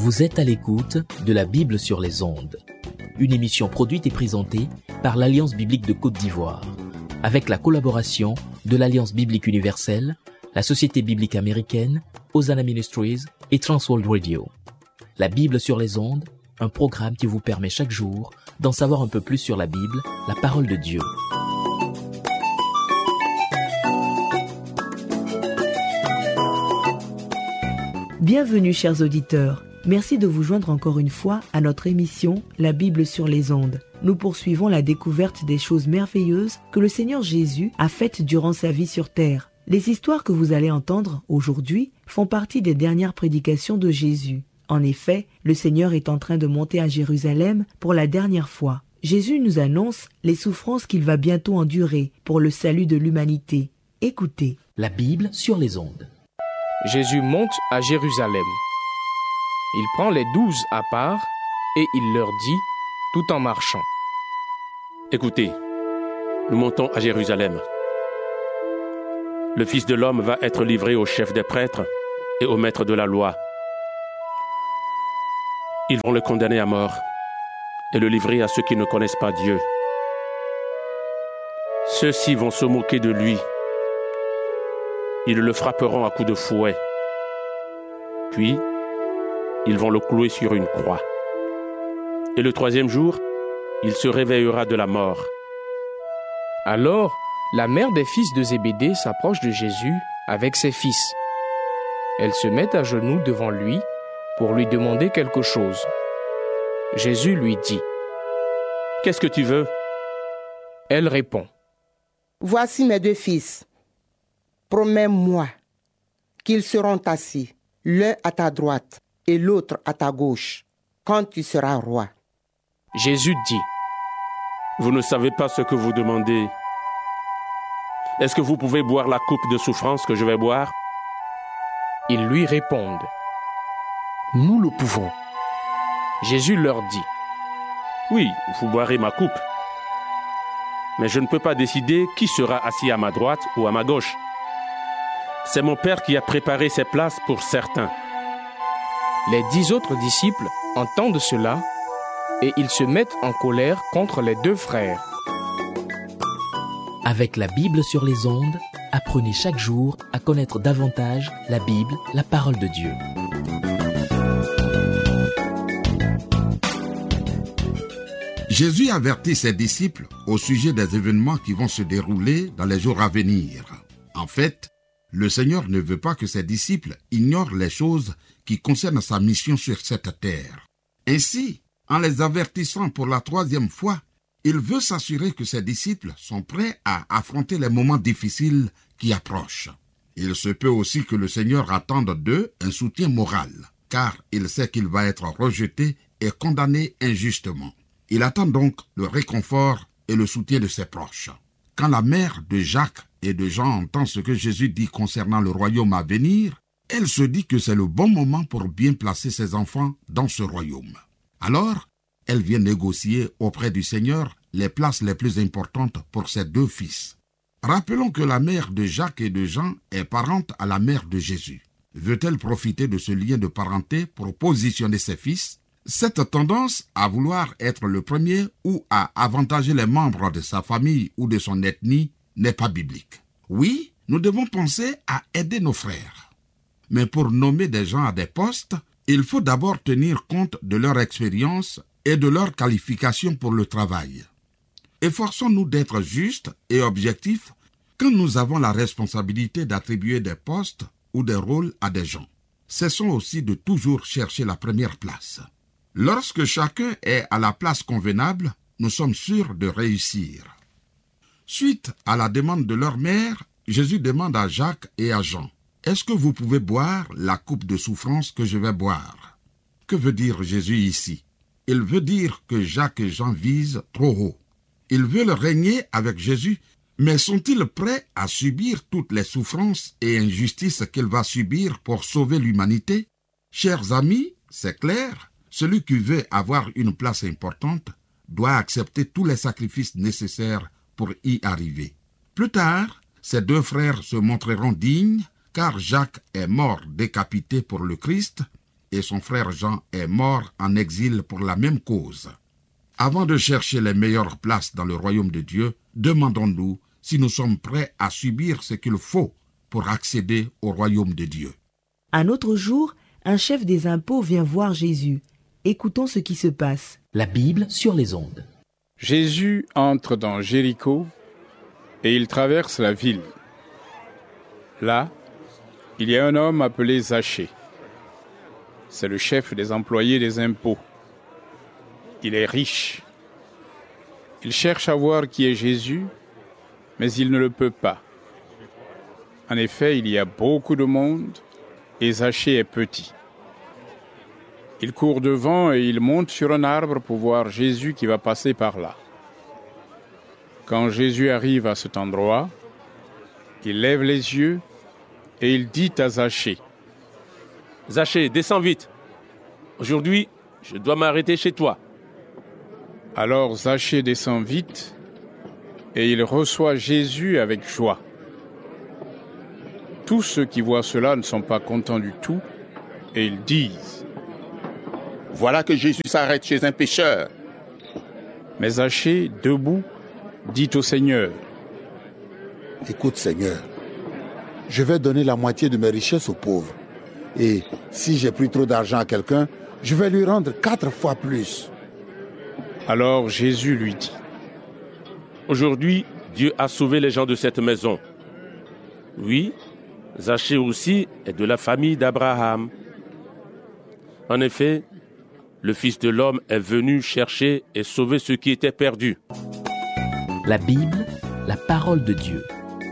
Vous êtes à l'écoute de la Bible sur les ondes, une émission produite et présentée par l'Alliance biblique de Côte d'Ivoire, avec la collaboration de l'Alliance biblique universelle, la Société biblique américaine, Hosanna Ministries et Transworld Radio. La Bible sur les ondes, un programme qui vous permet chaque jour d'en savoir un peu plus sur la Bible, la parole de Dieu. Bienvenue chers auditeurs, merci de vous joindre encore une fois à notre émission La Bible sur les ondes. Nous poursuivons la découverte des choses merveilleuses que le Seigneur Jésus a faites durant sa vie sur terre. Les histoires que vous allez entendre aujourd'hui font partie des dernières prédications de Jésus. En effet, le Seigneur est en train de monter à Jérusalem pour la dernière fois. Jésus nous annonce les souffrances qu'il va bientôt endurer pour le salut de l'humanité. Écoutez. La Bible sur les ondes. Jésus monte à Jérusalem. Il prend les 12 à part et il leur dit, tout en marchant. Écoutez, nous montons à Jérusalem. Le Fils de l'homme va être livré aux chefs des prêtres et aux maîtres de la loi. Ils vont le condamner à mort et le livrer à ceux qui ne connaissent pas Dieu. Ceux-ci vont se moquer de lui. Ils le frapperont à coups de fouet. Puis, ils vont le clouer sur une croix. Et le troisième jour, il se réveillera de la mort. Alors, la mère des fils de Zébédée s'approche de Jésus avec ses fils. Elle se met à genoux devant lui pour lui demander quelque chose. Jésus lui dit, « Qu'est-ce que tu veux ?» Elle répond, « Voici mes deux fils. Promets-moi qu'ils seront assis, l'un à ta droite et l'autre à ta gauche, quand tu seras roi. » Jésus dit, « Vous ne savez pas ce que vous demandez. Est-ce que vous pouvez boire la coupe de souffrance que je vais boire ?» Ils lui répondent, « Nous le pouvons. » Jésus leur dit, « Oui, vous boirez ma coupe. Mais je ne peux pas décider qui sera assis à ma droite ou à ma gauche. C'est mon Père qui a préparé ces places pour certains. » Les 10 autres disciples entendent cela et ils se mettent en colère contre les deux frères. Avec la Bible sur les ondes, apprenez chaque jour à connaître davantage la Bible, la parole de Dieu. Jésus avertit ses disciples au sujet des événements qui vont se dérouler dans les jours à venir. En fait, le Seigneur ne veut pas que ses disciples ignorent les choses qui concernent sa mission sur cette terre. Ainsi, en les avertissant pour la 3e fois, il veut s'assurer que ses disciples sont prêts à affronter les moments difficiles qui approchent. Il se peut aussi que le Seigneur attende d'eux un soutien moral, car il sait qu'il va être rejeté et condamné injustement. Il attend donc le réconfort et le soutien de ses proches. Quand la mère de Jacques et de Jean entend ce que Jésus dit concernant le royaume à venir, elle se dit que c'est le bon moment pour bien placer ses enfants dans ce royaume. Alors, elle vient négocier auprès du Seigneur les places les plus importantes pour ses 2 fils. Rappelons que la mère de Jacques et de Jean est parente à la mère de Jésus. Veut-elle profiter de ce lien de parenté pour positionner ses fils ? Cette tendance à vouloir être le premier ou à avantager les membres de sa famille ou de son ethnie n'est pas biblique. Oui, nous devons penser à aider nos frères. Mais pour nommer des gens à des postes, il faut d'abord tenir compte de leur expérience et de leurs qualifications pour le travail. Efforçons-nous d'être justes et objectifs quand nous avons la responsabilité d'attribuer des postes ou des rôles à des gens. Cessons aussi de toujours chercher la première place. Lorsque chacun est à la place convenable, nous sommes sûrs de réussir. Suite à la demande de leur mère, Jésus demande à Jacques et à Jean, « Est-ce que vous pouvez boire la coupe de souffrance que je vais boire ?» Que veut dire Jésus ici? Il veut dire que Jacques et Jean visent trop haut. Ils veulent régner avec Jésus, mais sont-ils prêts à subir toutes les souffrances et injustices qu'il va subir pour sauver l'humanité? Chers amis, c'est clair, celui qui veut avoir une place importante doit accepter tous les sacrifices nécessaires pour y arriver. Plus tard, ces 2 frères se montreront dignes, car Jacques est mort décapité pour le Christ, et son frère Jean est mort en exil pour la même cause. Avant de chercher les meilleures places dans le royaume de Dieu, demandons-nous si nous sommes prêts à subir ce qu'il faut pour accéder au royaume de Dieu. Un autre jour, un chef des impôts vient voir Jésus. Écoutons ce qui se passe. La Bible sur les ondes. Jésus entre dans Jéricho et il traverse la ville. Là, il y a un homme appelé Zachée. C'est le chef des employés des impôts. Il est riche. Il cherche à voir qui est Jésus, mais il ne le peut pas. En effet, il y a beaucoup de monde et Zachée est petit. Il court devant et il monte sur un arbre pour voir Jésus qui va passer par là. Quand Jésus arrive à cet endroit, il lève les yeux et il dit à Zachée: « Zachée, descends vite. Aujourd'hui, je dois m'arrêter chez toi. » Alors Zachée descend vite et il reçoit Jésus avec joie. Tous ceux qui voient cela ne sont pas contents du tout et ils disent: « Voilà que Jésus s'arrête chez un pécheur. » Mais Zachée, debout, dit au Seigneur: « Écoute Seigneur, je vais donner la moitié de mes richesses aux pauvres. Et si j'ai pris trop d'argent à quelqu'un, je vais lui rendre 4 fois plus. » Alors Jésus lui dit: « Aujourd'hui, Dieu a sauvé les gens de cette maison. Oui, Zachée aussi est de la famille d'Abraham. En effet, le Fils de l'homme est venu chercher et sauver ceux qui étaient perdus. » La Bible, la parole de Dieu.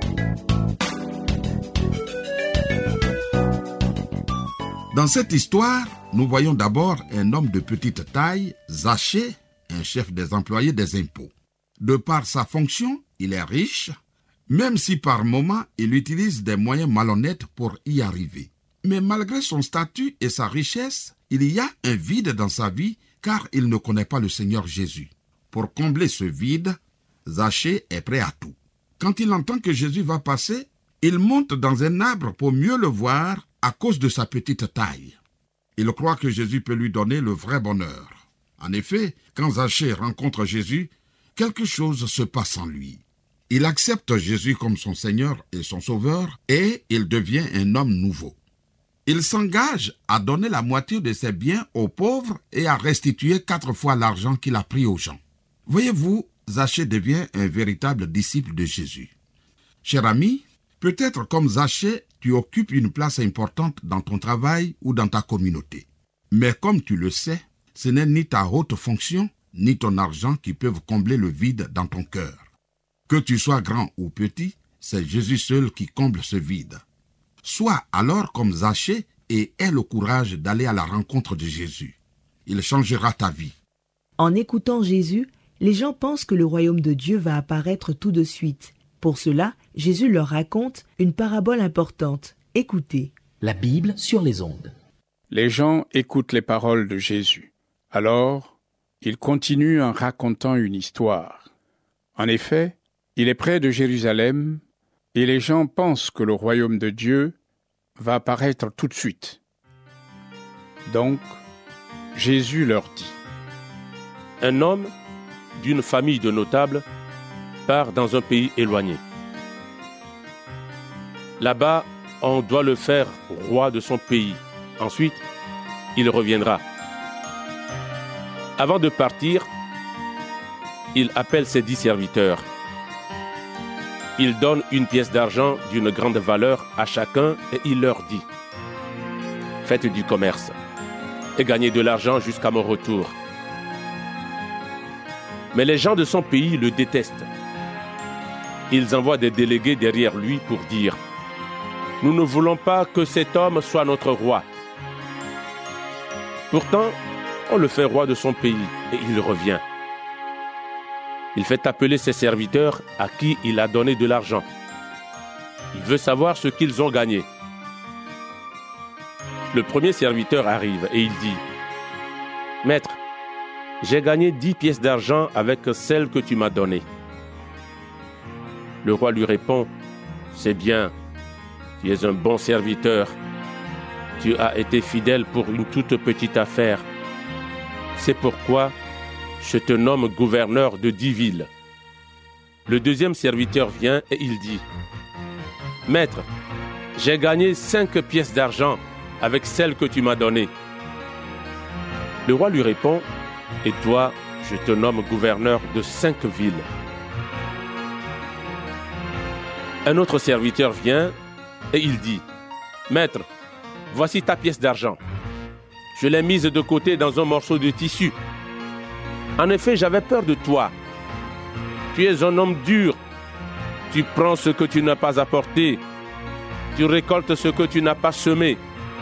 Dans cette histoire, nous voyons d'abord un homme de petite taille, Zachée, un chef des employés des impôts. De par sa fonction, il est riche, même si par moments il utilise des moyens malhonnêtes pour y arriver. Mais malgré son statut et sa richesse, il y a un vide dans sa vie car il ne connaît pas le Seigneur Jésus. Pour combler ce vide, Zachée est prêt à tout. Quand il entend que Jésus va passer, il monte dans un arbre pour mieux le voir à cause de sa petite taille. Il croit que Jésus peut lui donner le vrai bonheur. En effet, quand Zachée rencontre Jésus, quelque chose se passe en lui. Il accepte Jésus comme son Seigneur et son Sauveur et il devient un homme nouveau. Il s'engage à donner la moitié de ses biens aux pauvres et à restituer 4 fois l'argent qu'il a pris aux gens. Voyez-vous, Zachée devient un véritable disciple de Jésus. Cher ami, peut-être comme Zachée, tu occupes une place importante dans ton travail ou dans ta communauté. Mais comme tu le sais, ce n'est ni ta haute fonction, ni ton argent qui peuvent combler le vide dans ton cœur. Que tu sois grand ou petit, c'est Jésus seul qui comble ce vide. Sois alors comme Zachée et aie le courage d'aller à la rencontre de Jésus. Il changera ta vie. En écoutant Jésus, les gens pensent que le royaume de Dieu va apparaître tout de suite. Pour cela, Jésus leur raconte une parabole importante. Écoutez. La Bible sur les ondes. Les gens écoutent les paroles de Jésus. Alors, il continue en racontant une histoire. En effet, il est près de Jérusalem et les gens pensent que le royaume de Dieu va apparaître tout de suite. Donc, Jésus leur dit: « Un homme d'une famille de notables part dans un pays éloigné. Là-bas, on doit le faire roi de son pays. Ensuite, il reviendra. Avant de partir, il appelle ses 10 serviteurs. Il donne une pièce d'argent d'une grande valeur à chacun et il leur dit: « Faites du commerce et gagnez de l'argent jusqu'à mon retour. » Mais les gens de son pays le détestent. Ils envoient des délégués derrière lui pour dire: « Nous ne voulons pas que cet homme soit notre roi. » Pourtant, on le fait roi de son pays et il revient. Il fait appeler ses serviteurs à qui il a donné de l'argent. Il veut savoir ce qu'ils ont gagné. Le premier serviteur arrive et il dit: « Maître, j'ai gagné 10 pièces d'argent avec celle que tu m'as donnée. » Le roi lui répond: « C'est bien, tu es un bon serviteur. Tu as été fidèle pour une toute petite affaire. C'est pourquoi je te nomme gouverneur de 10 villes. Le deuxième serviteur vient et il dit, « Maître, j'ai gagné 5 pièces d'argent avec celles que tu m'as données. » Le roi lui répond, « Et toi, je te nomme gouverneur de 5 villes. » Un autre serviteur vient et il dit, « Maître, voici ta pièce d'argent. Je l'ai mise de côté dans un morceau de tissu. En effet, j'avais peur de toi. Tu es un homme dur. Tu prends ce que tu n'as pas apporté. Tu récoltes ce que tu n'as pas semé. »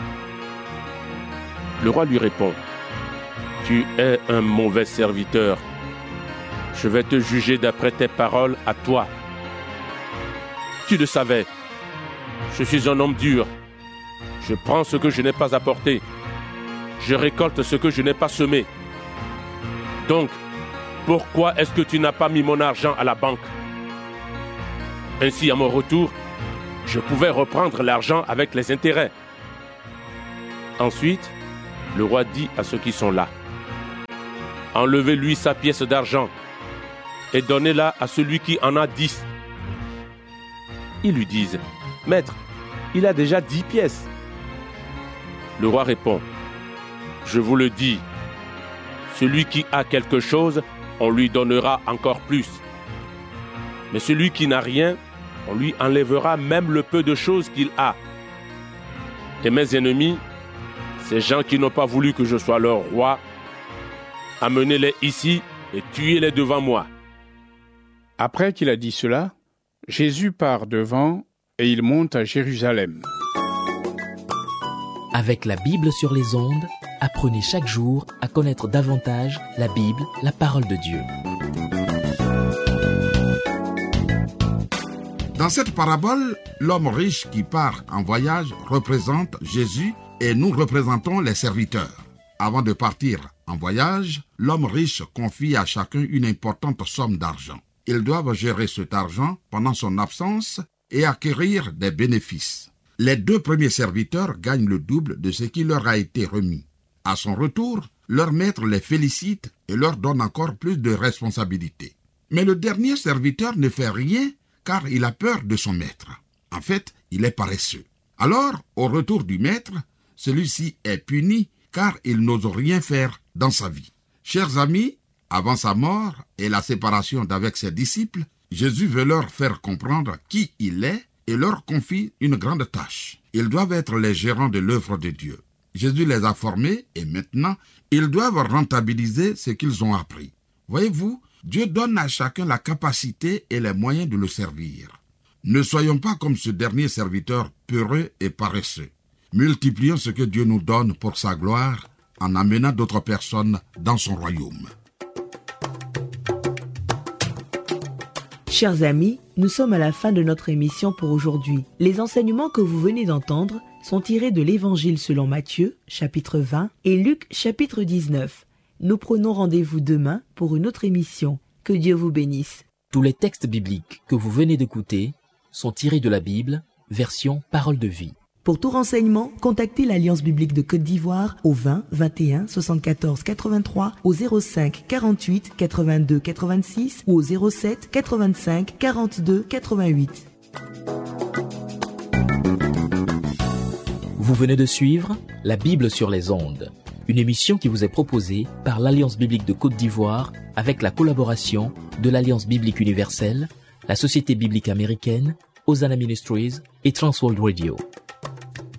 Le roi lui répond, « Tu es un mauvais serviteur. Je vais te juger d'après tes paroles à toi. Tu le savais. Je suis un homme dur. Je prends ce que je n'ai pas apporté. Je récolte ce que je n'ai pas semé. Donc, pourquoi est-ce que tu n'as pas mis mon argent à la banque? Ainsi, à mon retour, je pouvais reprendre l'argent avec les intérêts. » Ensuite, le roi dit à ceux qui sont là, « Enlevez-lui sa pièce d'argent et donnez-la à celui qui en a 10. » Ils lui disent, « Maître, il a déjà 10 pièces. » Le roi répond, « Je vous le dis, celui qui a quelque chose, on lui donnera encore plus. Mais celui qui n'a rien, on lui enlèvera même le peu de choses qu'il a. Et mes ennemis, ces gens qui n'ont pas voulu que je sois leur roi, amenez-les ici et tuez-les devant moi. » Après qu'il a dit cela, Jésus part devant et il monte à Jérusalem. Avec la Bible sur les ondes, apprenez chaque jour à connaître davantage la Bible, la parole de Dieu. Dans cette parabole, l'homme riche qui part en voyage représente Jésus et nous représentons les serviteurs. Avant de partir en voyage, l'homme riche confie à chacun une importante somme d'argent. Ils doivent gérer cet argent pendant son absence et acquérir des bénéfices. Les 2 premiers serviteurs gagnent le double de ce qui leur a été remis. À son retour, leur maître les félicite et leur donne encore plus de responsabilités. Mais le dernier serviteur ne fait rien car il a peur de son maître. En fait, il est paresseux. Alors, au retour du maître, celui-ci est puni car il n'ose rien faire dans sa vie. Chers amis, avant sa mort et la séparation d'avec ses disciples, Jésus veut leur faire comprendre qui il est et leur confie une grande tâche. Ils doivent être les gérants de l'œuvre de Dieu. Jésus les a formés et maintenant, ils doivent rentabiliser ce qu'ils ont appris. Voyez-vous, Dieu donne à chacun la capacité et les moyens de le servir. Ne soyons pas comme ce dernier serviteur peureux et paresseux. Multiplions ce que Dieu nous donne pour sa gloire en amenant d'autres personnes dans son royaume. Chers amis, nous sommes à la fin de notre émission pour aujourd'hui. Les enseignements que vous venez d'entendre sont tirés de l'Évangile selon Matthieu, chapitre 20, et Luc, chapitre 19. Nous prenons rendez-vous demain pour une autre émission. Que Dieu vous bénisse. Tous les textes bibliques que vous venez d'écouter sont tirés de la Bible, version Parole de vie. Pour tout renseignement, contactez l'Alliance biblique de Côte d'Ivoire au 20 21 74 83, au 05 48 82 86 ou au 07 85 42 88. Vous venez de suivre La Bible sur les ondes, une émission qui vous est proposée par l'Alliance biblique de Côte d'Ivoire avec la collaboration de l'Alliance biblique universelle, la Société biblique américaine, Hosanna Ministries et Transworld Radio.